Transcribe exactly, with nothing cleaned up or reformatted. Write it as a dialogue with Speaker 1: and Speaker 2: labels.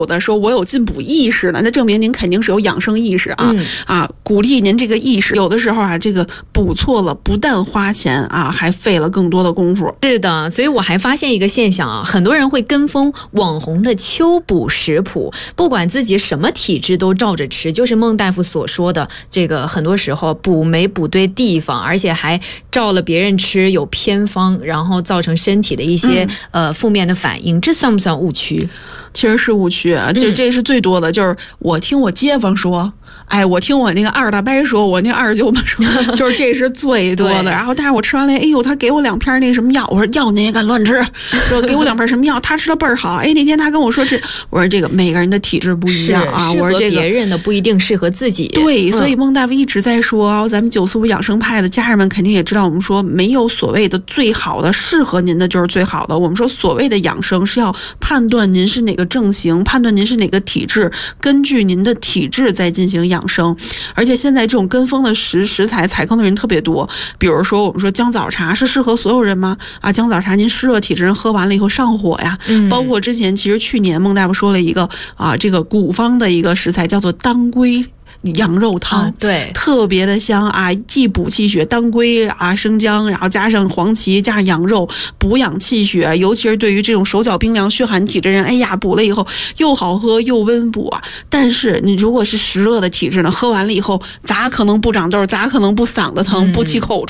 Speaker 1: 的说我有进补意识呢，那证明您肯定是有养生意识啊、
Speaker 2: 嗯、
Speaker 1: 啊，鼓励您这个意识。有的时候啊，这个补错了，不但花钱啊，还费了更多的功夫。
Speaker 2: 是的，所以我还发现一个现象啊，很多人会跟风网红的秋补食谱，不管自己什么体质都照着吃，就是孟大夫所说的这个，很多时候补没补对地方，而且还照了别人吃，有偏方，然后造成身体的一些、嗯、呃负面的反应，这算不算误区？
Speaker 1: 其实是误区，这这是最多的，就是我听我街坊说，哎，我听我那个二大伯说，我那二舅妈说，就是这是最多的。然后，但是我吃完了，哎呦，他给我两片那什么药，我说药你也敢乱吃？说给我两片什么药，他吃的倍儿好。哎，那天他跟我说这，我说这个每个人的体质不一样啊，我说这个
Speaker 2: 别人的不一定适合自己。
Speaker 1: 对，所以孟大夫一直在说，咱们九四五养生派的家人们肯定也知道，我们说没有所谓的最好的，适合您的就是最好的。我们说所谓的养生是要判断您是哪个症型，判断您是哪个体质，根据您的体质再进行养生。而且现在这种跟风的食食材踩坑的人特别多，比如说我们说姜枣茶是适合所有人吗？啊，姜枣茶您湿热体质人喝完了以后上火呀。嗯、包括之前其实去年孟大夫说了一个啊，这个古方的一个食材叫做当归羊肉汤、啊、
Speaker 2: 对，
Speaker 1: 特别的香啊，既补气血，当归啊、生姜，然后加上黄芪，加上羊肉，补养气血，尤其是对于这种手脚冰凉、虚寒体质人，哎呀，补了以后又好喝又温补啊。但是你如果是湿热的体质呢，喝完了以后，咋可能不长痘，咋可能不嗓子疼、不起口